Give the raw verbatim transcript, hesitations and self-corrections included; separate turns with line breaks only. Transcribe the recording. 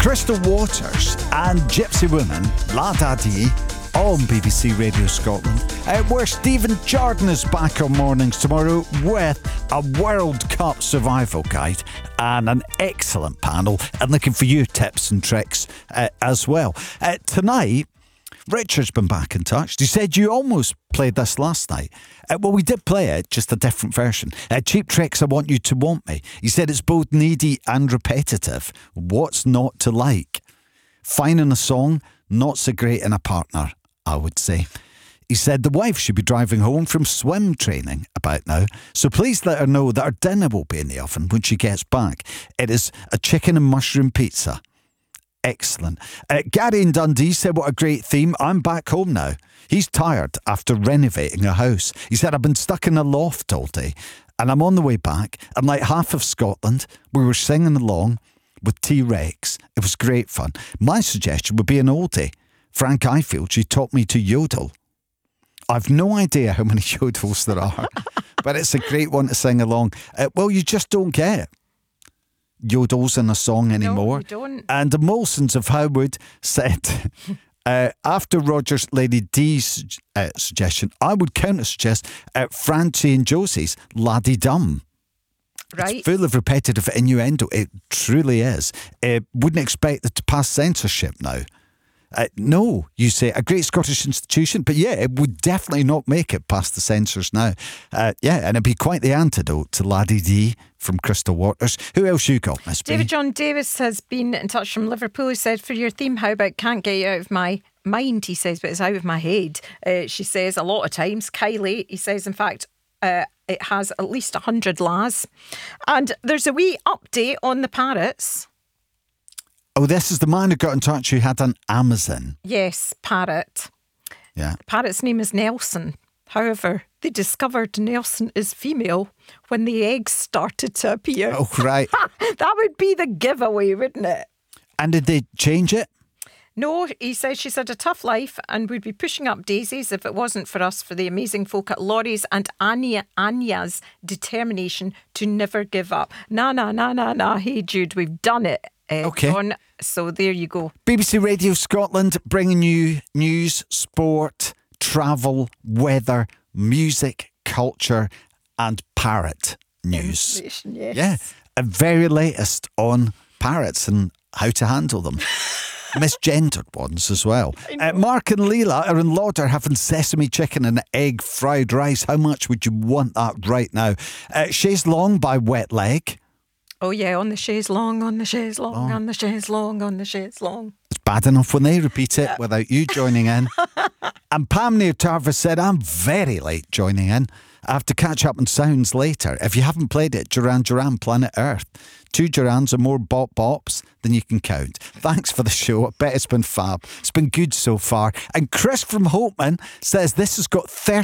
Crystal Waters and Gypsy Woman, La Da Dee, on B B C Radio Scotland, uh, where Stephen Jordan is back on Mornings tomorrow with a World Cup survival guide and an excellent panel, and looking for you tips and tricks uh, as well. Uh, tonight, Richard's been back in touch. He said you almost played this last night. Uh, well, we did play it, just a different version. Uh, Cheap Tricks, I Want You to Want Me. He said it's both needy and repetitive. What's not to like? Fine in a song, not so great in a partner, I would say. He said the wife should be driving home from swim training about now, so please let her know that her dinner will be in the oven when she gets back. It is a chicken and mushroom pizza. Excellent. Uh, Gary in Dundee said, what a great theme. I'm back home now. He's tired after renovating a house. He said, I've been stuck in a loft all day and I'm on the way back. And like half of Scotland, we were singing along with T-Rex. It was great fun. My suggestion would be an oldie. Frank Ifield, she taught me to yodel. I've no idea how many yodels there are, but it's a great one to sing along. Uh, well, you just don't get yodels in a song anymore.
No, you don't.
And the Molsons of Howwood said, uh, after Roger's Lady D's uh, suggestion, I would counter suggest uh, Francie and Josie's Laddie Dum.
Right.
It's full of repetitive innuendo. It truly is. Uh, wouldn't expect it to pass censorship now. Uh, no, you say, a great Scottish institution, but yeah, it would definitely not make it past the censors now. Uh, yeah, and it'd be quite the antidote to Laddie D from Crystal Waters. Who else you got, Miss B?
David John Davis has been in touch from Liverpool. He said, for your theme, how about Can't Get You Out of My Mind, he says, but it's out of my head. Uh, she says a lot of times. Kylie, he says, in fact, uh, it has at least one hundred Las. And there's a wee update on the parrots.
Oh, this is the man who got in touch who had an Amazon.
Yes, parrot.
Yeah.
The parrot's name is Nelson. However, they discovered Nelson is female when the eggs started to appear.
Oh, right.
That would be the giveaway, wouldn't it?
And did they change it?
No, he said she's had a tough life and would be pushing up daisies if it wasn't for us, for the amazing folk at Laurie's and Anya, Anya's determination to never give up. Na, na, na, na, na. Hey, Jude, we've done it. Uh,
okay.
John, so there you go.
B B C Radio Scotland bringing you news, sport, travel, weather, music, culture and parrot news.
Yes.
Yeah, a very latest on parrots and how to handle them. Misgendered ones as well. Uh, Mark and Leela are in Lauder having sesame chicken and egg fried rice. How much would you want that right now? Uh, Chaise Long by Wet Leg.
Oh yeah, on the chaise long, on the chaise long,
Oh.
on the chaise long, on the chaise long.
It's bad enough when they repeat it without you joining in. And Pam near Tarvis said, I'm very late joining in. I have to catch up on sounds later. If you haven't played it, Duran Duran, Planet Earth. Two Durans and more bop bops than you can count. Thanks for the show. I bet it's been fab. It's been good so far. And Chris from Holtman says this has got thirty